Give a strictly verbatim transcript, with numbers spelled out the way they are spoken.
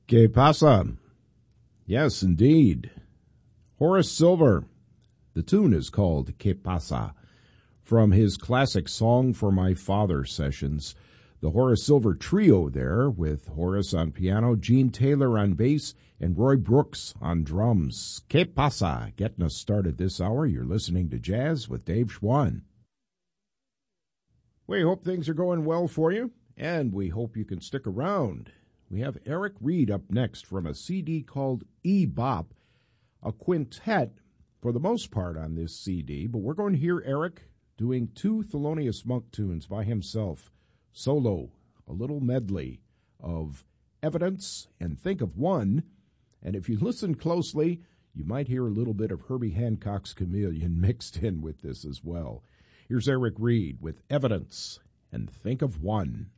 Que pasa? Yes, indeed. Horace Silver. The tune is called Que pasa, from his classic Song for My Father sessions. The Horace Silver trio there, with Horace on piano, Gene Taylor on bass, and Roy Brooks on drums. Que pasa? Getting us started this hour. You're listening to Jazz with Dave Schwann. We hope things are going well for you, and we hope you can stick around. We have Eric Reed up next from a C D called E-Bop, a quintet for the most part on this C D, but we're going to hear Eric doing two Thelonious Monk tunes by himself, solo, a little medley of Evidence and Think of One, and if you listen closely, you might hear a little bit of Herbie Hancock's Chameleon mixed in with this as well. Here's Eric Reed with Evidence and Think of One.